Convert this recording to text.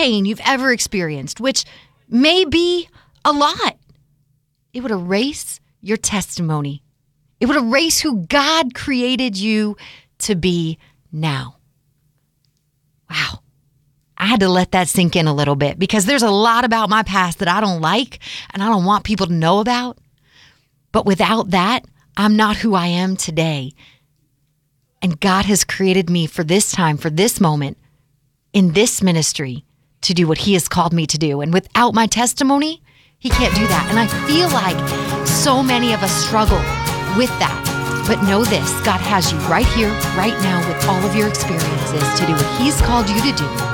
pain you've ever experienced, which may be a lot, it would erase your testimony. It would erase who God created you to be now. Wow. I had to let that sink in a little bit because there's a lot about my past that I don't like and I don't want people to know about. But without that, I'm not who I am today. And God has created me for this time, for this moment, in this ministry to do what He has called me to do. And without my testimony, He can't do that. And I feel like so many of us struggle with that. But know this, God has you right here, right now, with all of your experiences to do what He's called you to do.